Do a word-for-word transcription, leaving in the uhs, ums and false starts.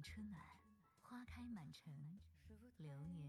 春暖花开满城，流年